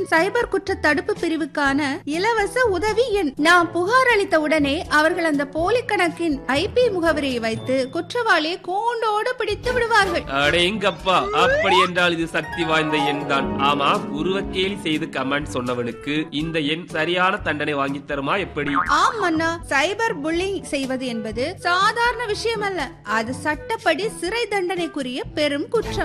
போலீசின் சைபர் குற்ற தடுப்பு பிரிவுக்கான இலவச உதவி எண். நாம் புகார் அளித்த உடனே அவர்கள் அந்த போலி கணக்கின் IP முகவரியை வைத்து குற்றவாளியை கூண்டோடு பிடித்து விடுவார்கள். அடேங்கப்பா, அப்படி என்றால் இது சக்தி வாய்ந்த எண் தான். ஆமா, உருவக்கேலி செய்து கமெண்ட் சொன்னவனுக்கு இந்த எண் சரியான தண்டனை வாங்கி தருமா எப்படி? ஆம் மன்னா, சைபர் புல்லிங் செய்வது என்பது சாதாரண விஷயம் அல்ல. அது சட்டப்படி சிறை தண்டனைக்குரிய பெரும் குற்றம்.